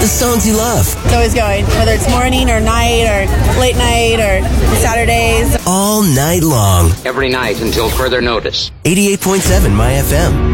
the songs you love. It's always going, whether it's morning or night or late night or Saturdays. All night long. Every night until further notice. 88.7 My FM.